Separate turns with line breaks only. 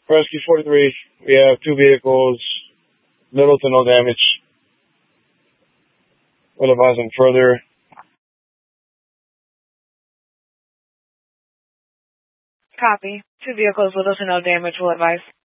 Rescue 43, we have 2 vehicles, little to no damage. We'll advise on further.
Copy. 2 vehicles, little to no damage, will advise.